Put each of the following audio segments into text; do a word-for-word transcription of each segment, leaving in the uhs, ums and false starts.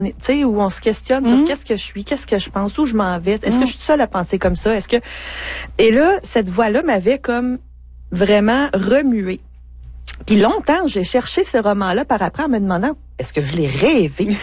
tu sais, où on se questionne Mm-hmm. sur qu'est-ce que je suis, qu'est-ce que je pense, où je m'en vais, est-ce mm-hmm. que je suis seule à penser comme ça, est-ce que... Et là, cette voix-là m'avait comme vraiment remuée. Puis longtemps, j'ai cherché ce roman-là par après en me demandant, est-ce que je l'ai rêvé?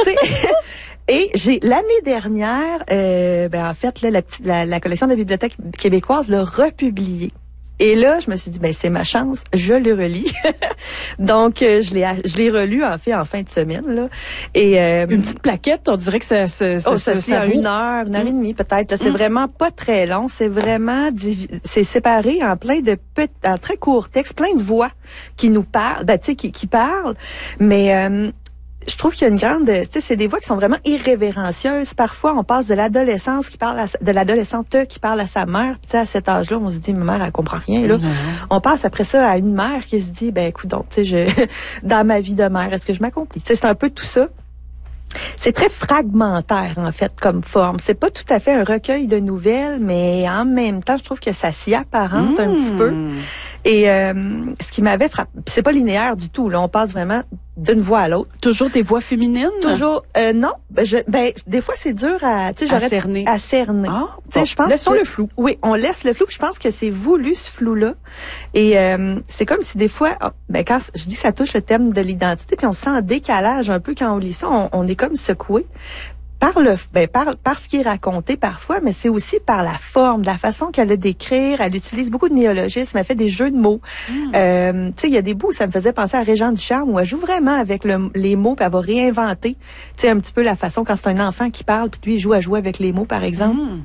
Et j'ai l'année dernière, euh, ben en fait, là, la, petite, la, la collection de la Bibliothèque québécoise l'a republié. Et là, je me suis dit, ben c'est ma chance, je le relis. Donc, euh, je l'ai, je l'ai relu en fait en fin de semaine là. Et euh, une petite plaquette, on dirait que ça, ça, ça, oh, ça, ça, ça ça une heure, une heure et demie peut-être. Là, c'est mm. vraiment pas très long. C'est vraiment, divi- c'est séparé en plein de petits, en très courts textes, plein de voix qui nous parlent, ben tu sais, qui, qui parlent, mais euh, je trouve qu'il y a une grande, tu sais, c'est des voix qui sont vraiment irrévérencieuses. Parfois, on passe de l'adolescence qui parle à, de l'adolescente qui parle à sa mère. Puis, tu sais, à cet âge-là, on se dit, ma mère, elle comprend rien, là. Mm-hmm. On passe après ça à une mère qui se dit, ben, écoute, donc, tu sais, je, dans ma vie de mère, est-ce que je m'accomplis? Tu sais, c'est un peu tout ça. C'est très fragmentaire, en fait, comme forme. C'est pas tout à fait un recueil de nouvelles, mais en même temps, je trouve que ça s'y apparente mmh. un petit peu. Et euh, ce qui m'avait frappé, c'est pas linéaire du tout. Là, on passe vraiment d'une voix à l'autre. Toujours des voix féminines? Toujours. Euh, non. Je, ben, des fois, c'est dur à, tu sais, à cerner. À cerner. Ah, bon, je pense laissons que, le flou. Oui, on laisse le flou. Je pense que c'est voulu ce flou-là. Et euh, c'est comme si des fois, oh, ben quand je dis que ça touche le thème de l'identité, puis on se sent en décalage un peu quand on lit ça, on, on est comme secoué. Par le, ben par, par ce qui est raconté parfois, mais c'est aussi par la forme, la façon qu'elle a d'écrire. Elle utilise beaucoup de néologismes, elle fait des jeux de mots. Mm. Euh, tu sais, il y a des bouts où ça me faisait penser à Régent Ducharme, où elle joue vraiment avec le, les mots, puis elle va réinventer, tu sais, un petit peu la façon quand c'est un enfant qui parle, puis lui il joue à jouer avec les mots, par exemple. Mm.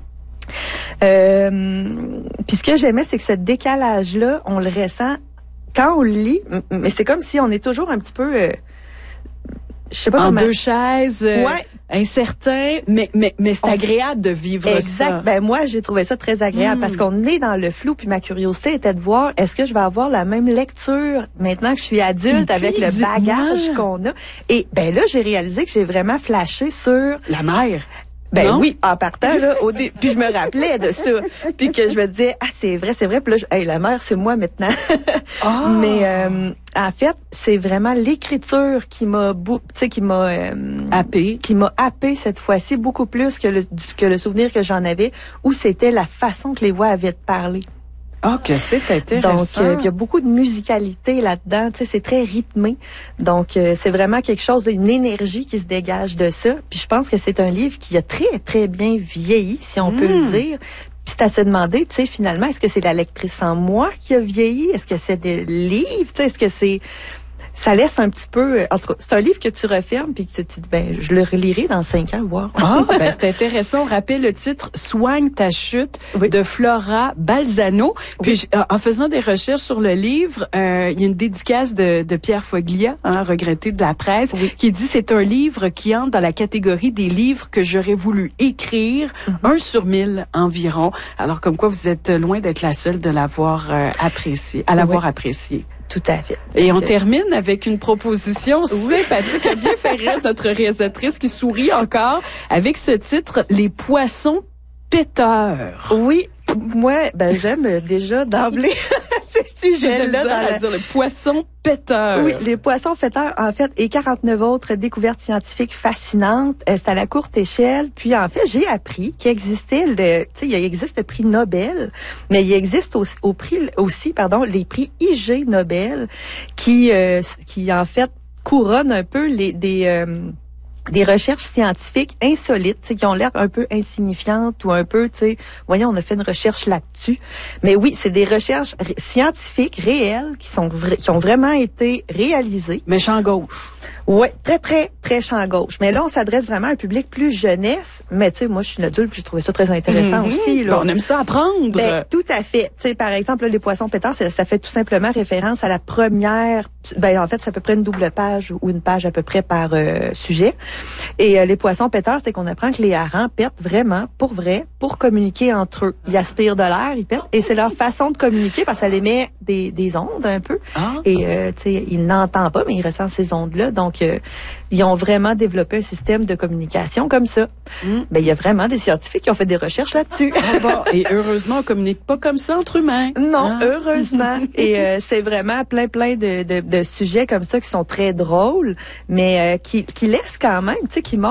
Euh, puis ce que j'aimais, c'est que ce décalage-là, on le ressent quand on le lit, mais c'est comme si on est toujours un petit peu... Euh, je sais pas en comment... deux chaises, euh, ouais. incertain, mais mais mais c'est on... agréable de vivre exact. ça. Exact. Ben moi, j'ai trouvé ça très agréable mm. parce qu'on est dans le flou. Puis ma curiosité était de voir est-ce que je vais avoir la même lecture maintenant que je suis adulte puis, avec le bagage qu'on a. Et ben là, j'ai réalisé que j'ai vraiment flashé sur la mère. Ben non? oui, en partant là, au dé... puis je me rappelais de ça, puis que je me disais ah c'est vrai, c'est vrai, puis là, je... hey, la mère c'est moi maintenant. Oh. Mais euh, en fait, c'est vraiment l'écriture qui m'a, tu sais, qui m'a euh, happé, qui m'a happé cette fois-ci beaucoup plus que le que le souvenir que j'en avais, où c'était la façon que les voix avaient de parler. Ah, que c'est intéressant. Donc, euh, il y a beaucoup de musicalité là-dedans. Tu sais, c'est très rythmé. Donc, euh, c'est vraiment quelque chose, une énergie qui se dégage de ça. Puis, je pense que c'est un livre qui a très, très bien vieilli, si on mmh. peut le dire. Puis, c'est à se demander, tu sais, finalement, est-ce que c'est la lectrice en moi qui a vieilli? Est-ce que c'est le livre? Tu sais, est-ce que c'est... Ça laisse un petit peu... En tout cas, c'est un livre que tu refermes puis que tu te dis, ben, je le relirai dans cinq ans, voir. Ah, ben, c'est intéressant. On rappelle le titre « Soigne ta chute oui. » de Flora Balzano. Puis, oui. en faisant des recherches sur le livre, euh, il y a une dédicace de, de Pierre Foglia, hein, regretté de la presse, oui. qui dit « C'est un livre qui entre dans la catégorie des livres que j'aurais voulu écrire, mm-hmm. un sur mille environ. » Alors, comme quoi, vous êtes loin d'être la seule de l'avoir euh, apprécié, à l'avoir oui. apprécié. Tout à fait. Et on termine avec une proposition oui. sympathique, a bien fait rire notre réalisatrice qui sourit encore, avec ce titre « Les poissons péteurs ». Oui, moi, ben j'aime déjà d'emblée ce sujet-là. Dans la... dire le poisson péteur. Oui, les poissons péteurs, en fait, et quarante-neuf autres découvertes scientifiques fascinantes. Euh, c'est à la courte échelle. Puis, en fait, j'ai appris qu'il existait le, tu sais, il existe le prix Nobel, mais il existe aussi, au prix, aussi, pardon, les prix I G Nobel, qui, euh, qui, en fait, couronnent un peu les, des, euh, des recherches scientifiques insolites, tu sais, qui ont l'air un peu insignifiantes ou un peu, tu sais, voyons, on a fait une recherche là-dessus. Mais oui, c'est des recherches r- scientifiques réelles qui sont vra- qui ont vraiment été réalisées. Mais champ gauche. Oui, très, très, très champ gauche. Mais là, on s'adresse vraiment à un public plus jeunesse. Mais tu sais, moi, je suis une adulte, puis j'ai trouvé ça très intéressant mm-hmm. aussi. Là. On aime ça apprendre. Ben, tout à fait. Tu sais, par exemple, là, les poissons pétards, ça, ça fait tout simplement référence à la première... Ben, en fait, c'est à peu près une double page ou une page à peu près par euh, sujet. Et euh, les poissons pétards, c'est qu'on apprend que les harengs pètent vraiment, pour vrai, pour communiquer entre eux. Ils aspirent de l'air, ils pètent. Et c'est leur façon de communiquer parce que ça émet des, des ondes un peu. Ah. Et, euh, tu sais, ils n'entendent pas, mais ils ressentent ces ondes-là. Donc, euh, ils ont vraiment développé un système de communication comme ça. Mm. Ben, il y a vraiment des scientifiques qui ont fait des recherches là-dessus. Ah bon, et heureusement, on communique pas comme ça entre humains. Non, ah. heureusement. Et euh, c'est vraiment plein, plein de, de, de sujets comme ça qui sont très drôles, mais euh, qui, qui laissent quand même, tu sais, qui montrent